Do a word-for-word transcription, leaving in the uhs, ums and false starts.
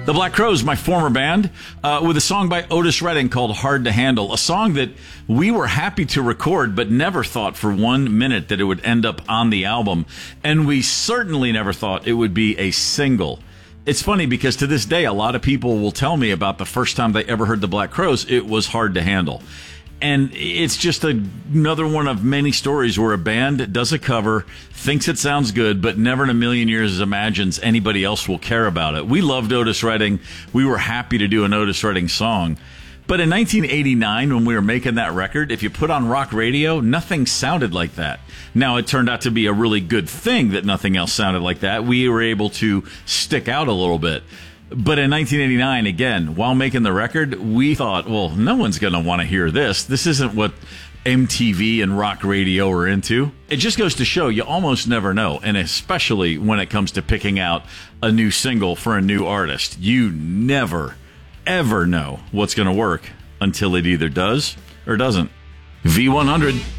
The Black Crowes, my former band, uh, with a song by Otis Redding called Hard to Handle, a song that we were happy to record but never thought for one minute that it would end up on the album. And we certainly never thought it would be a single. It's funny because to this day, a lot of people will tell me about the first time they ever heard the Black Crowes, it was Hard to Handle. And it's just a, another one of many stories where a band does a cover, thinks it sounds good, but never in a million years imagines anybody else will care about it. We loved Otis Redding. We were happy to do an Otis Redding song. But in nineteen eighty-nine, when we were making that record, if you put on rock radio, nothing sounded like that. Now, it turned out to be a really good thing that nothing else sounded like that. We were able to stick out a little bit. But in nineteen eighty-nine, again, while making the record, we thought, well, no one's going to want to hear this. This isn't what M T V and rock radio are into. It just goes to show you almost never know, and especially when it comes to picking out a new single for a new artist. You never, ever know what's going to work until it either does or doesn't. V one hundred.